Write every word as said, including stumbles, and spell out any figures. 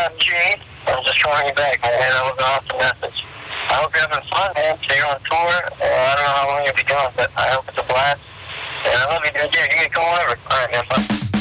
uh, Chief. I was just calling you back, man. That was an awesome message. I hope you're having fun, man. So you're on tour. Uh, I don't know how long you'll be gone, but I hope it's a blast. And I love you, dude. Yeah, give me a call whenever. All right, man. Bye.